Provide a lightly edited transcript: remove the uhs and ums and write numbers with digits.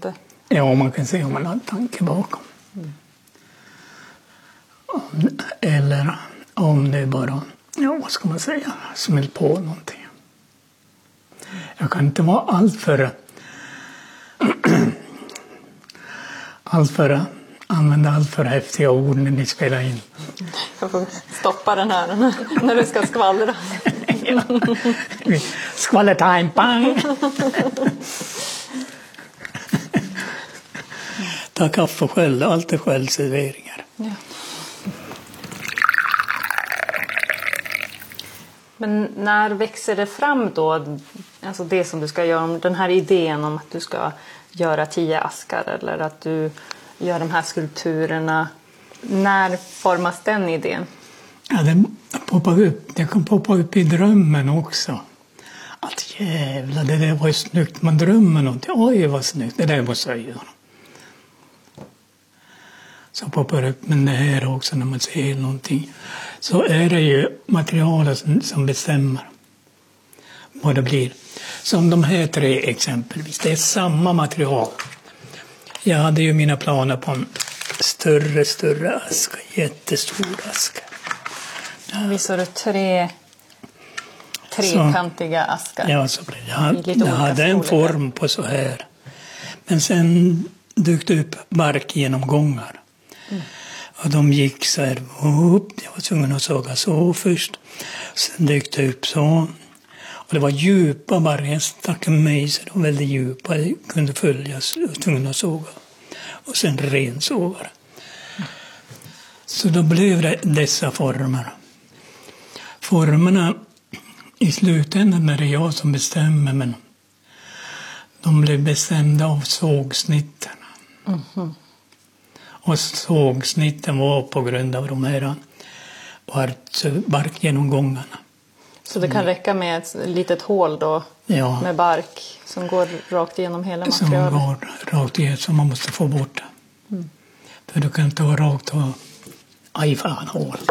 inte... Ja, man kan se om man har en tanke bakom. Eller om det bara, ja vad ska man säga, smält på någonting. Jag kan inte vara använda allt för häftiga ord när ni spelar in. Jag får stoppa den här när du ska skvallra. Ja. Skvallertime, bang! Ta kaffe själv, allt är självserveringar. Ja. Men när växer det fram då, alltså det som du ska göra, den här idén om att du ska göra 10 askar eller att du gör de här skulpturerna, när formas den idén? Ja, det kan poppa upp i drömmen också. Att jävlar, det där var ju snyggt, man drömmer någonting, oj vad snyggt, det där måste jag göra. Så poppar upp, men det här också när man ser någonting, så är det ju materialet som bestämmer vad det blir. Som de här 3 exempelvis, det är samma material. Jag hade ju mina planer på en större aska, jättestor aska. Visar du 3 trekantiga askar? Ja, så jag hade en form på så här. Men sen dök det upp barkgenomgångar. Och de gick så här upp. Jag var tvungen att såga så först. Sen dök det upp så. Och det var djupa bark. Jag stack en mejsel och väldigt djupa. Jag kunde följas och tvungen att såga. Och sen rensågare. Så då blev det dessa former. Formerna i slutändan är det jag som bestämmer, men de blev bestämda av sågsnitten. Och sågsnitten var på grund av de här barkgenomgångarna. Så det kan räcka med ett litet hål då, ja, med bark som går rakt igenom hela materialet? Som går rakt igenom, som man måste få bort. För du kan inte ha rakt och aj fan hål.